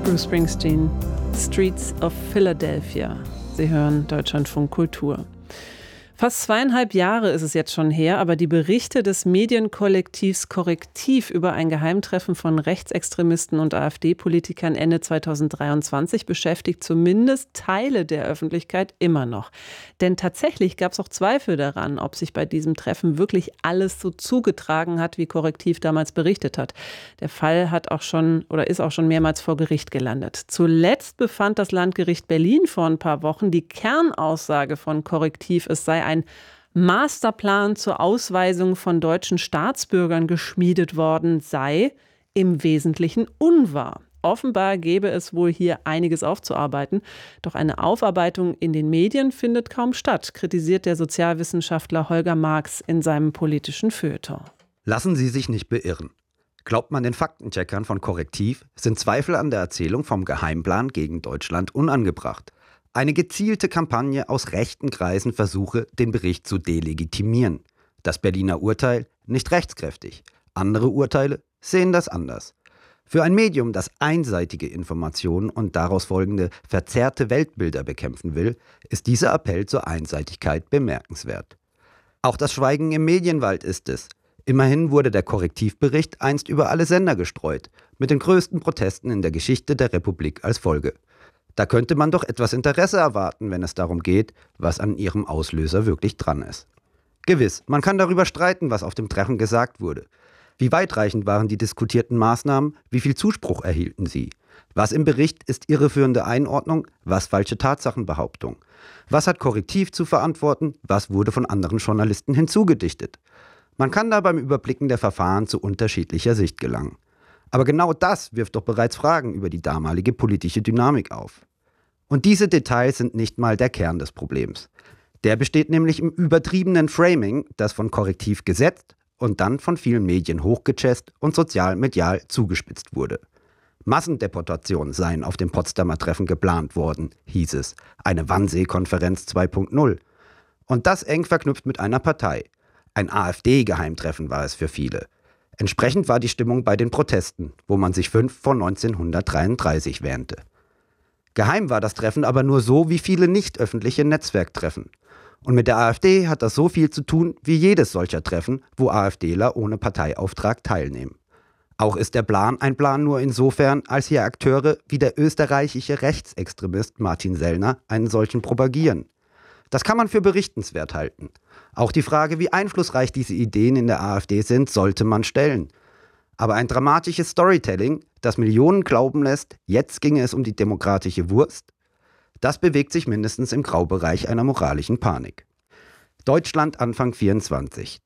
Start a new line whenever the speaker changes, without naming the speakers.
Bruce Springsteen, Streets of Philadelphia. Sie hören Deutschlandfunk Kultur. Fast 2,5 Jahre ist es jetzt schon her, aber die Berichte des Medienkollektivs Correctiv über ein Geheimtreffen von Rechtsextremisten und AfD-Politikern Ende 2023 beschäftigt zumindest Teile der Öffentlichkeit immer noch. Denn tatsächlich gab es auch Zweifel daran, ob sich bei diesem Treffen wirklich alles so zugetragen hat, wie Correctiv damals berichtet hat. Der Fall ist auch schon mehrmals vor Gericht gelandet. Zuletzt befand das Landgericht Berlin vor ein paar Wochen, die Kernaussage von Correctiv, es sei ein Masterplan zur Ausweisung von deutschen Staatsbürgern geschmiedet worden sei, im Wesentlichen unwahr. Offenbar gäbe es wohl hier einiges aufzuarbeiten. Doch eine Aufarbeitung in den Medien findet kaum statt, kritisiert der Sozialwissenschaftler Holger Marx in seinem politischen Feuilleton.
Lassen Sie sich nicht beirren. Glaubt man den Faktencheckern von Correctiv, sind Zweifel an der Erzählung vom Geheimplan gegen Deutschland unangebracht. Eine gezielte Kampagne aus rechten Kreisen versuche, den Bericht zu delegitimieren. Das Berliner Urteil nicht rechtskräftig. Andere Urteile sehen das anders. Für ein Medium, das einseitige Informationen und daraus folgende verzerrte Weltbilder bekämpfen will, ist dieser Appell zur Einseitigkeit bemerkenswert. Auch das Schweigen im Medienwald ist es. Immerhin wurde der Correctiv-Bericht einst über alle Sender gestreut, mit den größten Protesten in der Geschichte der Republik als Folge. Da könnte man doch etwas Interesse erwarten, wenn es darum geht, was an ihrem Auslöser wirklich dran ist. Gewiss, man kann darüber streiten, was auf dem Treffen gesagt wurde. Wie weitreichend waren die diskutierten Maßnahmen? Wie viel Zuspruch erhielten sie? Was im Bericht ist irreführende Einordnung? Was falsche Tatsachenbehauptung? Was hat Correctiv zu verantworten? Was wurde von anderen Journalisten hinzugedichtet? Man kann da beim Überblicken der Verfahren zu unterschiedlicher Sicht gelangen. Aber genau das wirft doch bereits Fragen über die damalige politische Dynamik auf. Und diese Details sind nicht mal der Kern des Problems. Der besteht nämlich im übertriebenen Framing, das von Correctiv gesetzt und dann von vielen Medien hochgejazzt und sozial-medial zugespitzt wurde. Massendeportationen seien auf dem Potsdamer Treffen geplant worden, hieß es. Eine Wannsee-Konferenz 2.0. Und das eng verknüpft mit einer Partei. Ein AfD-Geheimtreffen war es für viele. Entsprechend war die Stimmung bei den Protesten, wo man sich 5 von 1933 wähnte. Geheim war das Treffen aber nur so wie viele nicht öffentliche Netzwerktreffen. Und mit der AfD hat das so viel zu tun wie jedes solcher Treffen, wo AfDler ohne Parteiauftrag teilnehmen. Auch ist der Plan ein Plan nur insofern, als hier Akteure wie der österreichische Rechtsextremist Martin Sellner einen solchen propagieren. Das kann man für berichtenswert halten. Auch die Frage, wie einflussreich diese Ideen in der AfD sind, sollte man stellen. Aber ein dramatisches Storytelling, das Millionen glauben lässt, jetzt ginge es um die demokratische Wurst, das bewegt sich mindestens im Graubereich einer moralischen Panik. Deutschland Anfang 24.